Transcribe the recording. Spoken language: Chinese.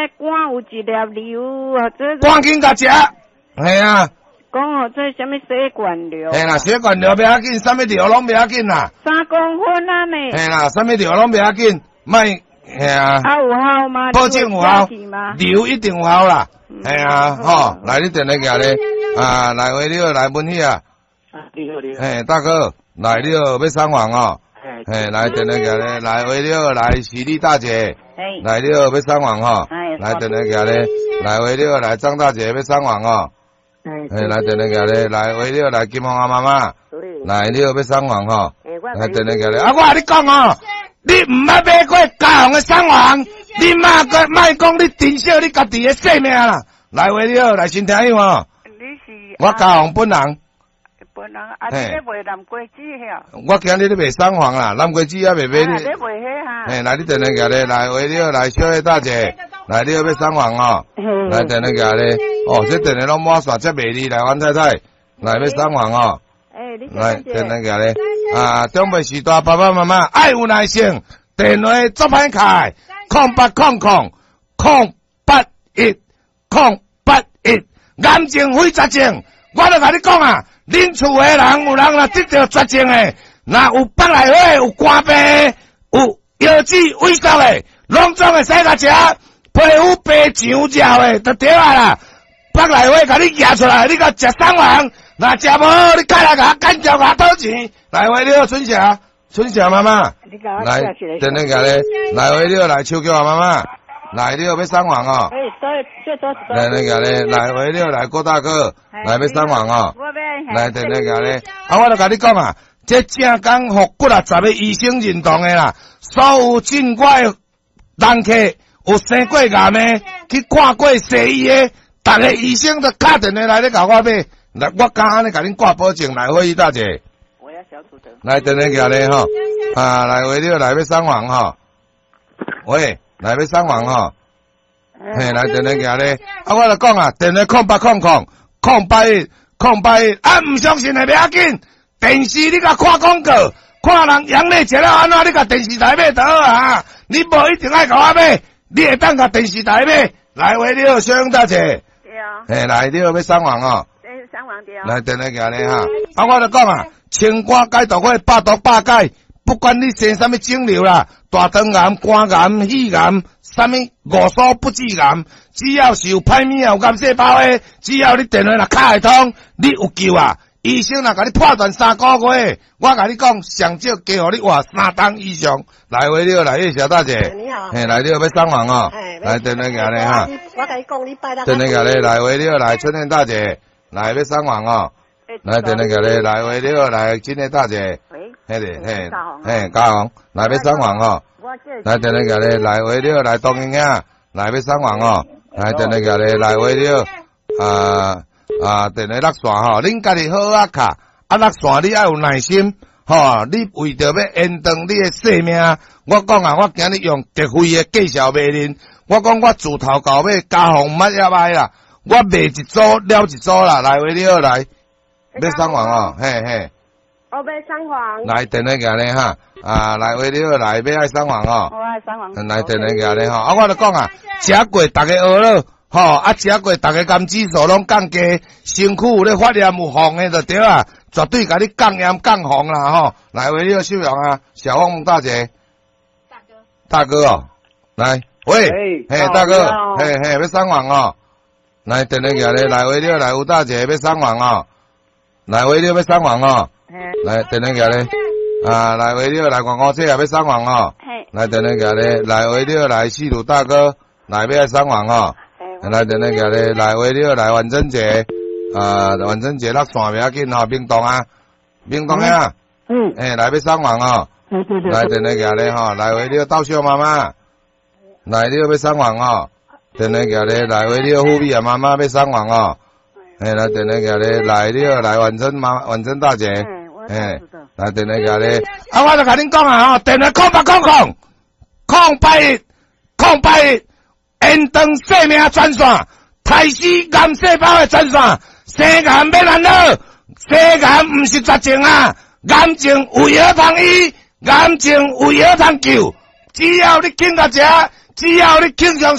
肝有一粒瘤， 赶紧甲食，嘿啊。 讲哦，这什么血管瘤？ 嘿啦，血管瘤不要紧，啥物瘤拢不要紧啦。 3公分啊呢？ 嘿啦，啥物瘤拢不要紧，莫嘿啊。 啊有效吗？ 保证有效，瘤一定有效啦。嘿啊，吼，来你电来夹咧，啊，来回你来问去啊。 你好，你好。 嘿，大哥，来你要上网哦。嘿，来电来夹咧，来回你来喜力大姐。来你要上网哦。来电来夹咧，来回你来张大姐要上网哦。来电来夹咧，来回你来金凤阿妈妈。来你要上网吼。来电来夹咧，啊，我跟你讲哦，你唔捌买过家红的上网，你莫讲你珍惜你家己的性命啦。来回你来先听有哦。 你是我家红本人。 本人啊，你咧卖南瓜子遐？ 我今日咧卖上网啦，南瓜子也未买你。咧卖遐哈？ 来你电来夹咧，来回你来小叶大姐，来你要上网哦。来电来夹咧，哦，这电来拢满线，这美丽来阮太太，来要上网哦。来电来夹咧，啊，长辈时代爸爸妈妈爱有耐性，电话做歹开，0800-081-081，癌症非绝症，我都甲你讲啊，恁厝诶人有人若得着绝症诶，若有腹内火、有肝病、有腰子萎缩诶，拢总会使甲食。皮肤白上焦诶，就对啊啦！腹内火甲你夹出来，你甲食上网，若食无，你改来甲干掉甲倒钱。来回你春霞妈妈，来等你甲咧，来回你来秋叫妈妈，来你要上网哦。来你甲咧，来回你来郭大哥，来要上网哦。来等你甲咧，啊，我就甲你讲啊，这正讲互骨力10个医生认同诶啦，所有进我诶人客。有生过癌的，去看过西医的，逐个医生都打电话来咧甲我买，来我敢安尼甲恁挂保证，来回大姐。 我要小土豆。 来电话夹咧吼，啊，来回你来要上网吼，喂，来要上网吼，嘿，来电话夹咧，啊，我就讲啊，电话0800-081-081，啊，唔相信的不要紧，电视你甲看广告，看人养你食了安怎，你甲电视台买倒啊，你无一定爱甲我买。你会当甲电视台买，来回你好，小勇大姐。 对啊。 嘿，来你好要上网哦。 上网对啊。 来，电来夹咧哈。啊，我就讲啊，清肝解毒火，百毒百解，不管你生什么肿瘤啦，大肠癌、肝癌、肺癌，什么五所不治癌，只要是有歹物有癌细胞的，只要你电话若卡会通，你有救啊。医生若甲你判断3个月，我甲你讲，上少加互你活3档以上。来回你来，叶小大姐。 你好。 嘿，来你要上网哦。来电话夹咧哈。 我甲你讲，你拜六。 电话夹咧，来回你来，春天大姐，来要上网哦。来电话夹咧，来回你来，今天大姐。 喂。 嘿，嘉宏，来要上网哦。来电话夹咧，来回你来，东英啊，来要上网哦。来电话夹咧，来回你电话落线吼，恁家己好啊卡，啊落线你要有耐心，吼，你为着要延长你的生命，我讲啊，我今日用特惠的介绍卖恁，我讲我自头到尾家红乜也歹啦，我卖一组了一组啦，来为你好来，要上网哦，嘿嘿。 我要上网。 来电话夹咧哈，啊来为你好来，要爱上网哦。 我爱上网。 来电话夹咧吼，啊我就讲啊，食过逐个学了。吼，啊，食过逐个甘指数拢降低，身躯有咧发炎有红诶就对啊，绝对甲你降炎降红啦吼。来，为你个秀容啊，小凤大姐。大哥哦，来，喂，嘿，大哥，嘿，要上网哦。来，电话夹咧，来，为你来吴大姐要上网哦。来，为你要上网哦。来，电话夹咧，啊，来，为你来广告车也要上网哦。来，电话夹咧，来，为你来西鲁大哥，来要上网哦。来电话夹咧，来为你来万贞节，万贞节落线袂要紧吼，明洞啊，明洞啊，来要上网哦，来电话夹咧吼，来为你到小妈妈，来你要上网哦，电话夹咧，来为你富美啊妈妈要上网哦，来电话夹咧，来你来万贞大姐，来电话夹咧，啊我就甲恁讲啊吼，电话0800-081-081。延长生命专线，杀死癌细胞的专线，生癌要难了，生癌毋是绝症啊，癌症有药通医，癌症有药通救，只要你肯甲食，只要你肯上。